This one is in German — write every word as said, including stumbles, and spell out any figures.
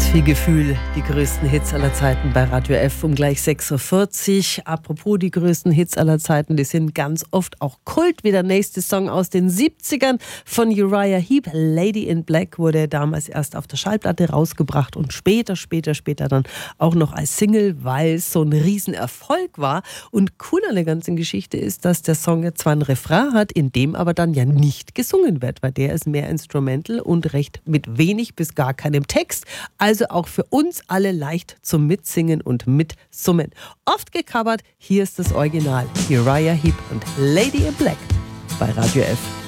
Viel Gefühl, die größten Hits aller Zeiten bei Radio F um gleich sechs Uhr vierzig. Apropos die größten Hits aller Zeiten, die sind ganz oft auch Kult, wie der nächste Song aus den siebzigern von Uriah Heep. Lady in Black wurde damals erst auf der Schallplatte rausgebracht und später, später, später dann auch noch als Single, weil es so ein Riesenerfolg war. Und cool an der ganzen Geschichte ist, dass der Song jetzt zwar ein Refrain hat, in dem aber dann ja nicht gesungen wird, weil der ist mehr Instrumental und recht mit wenig bis gar keinem Text. Also auch für uns alle leicht zum Mitsingen und Mitsummen. Oft gecovert, hier ist das Original. Uriah Heep und Lady in Black bei Radio F.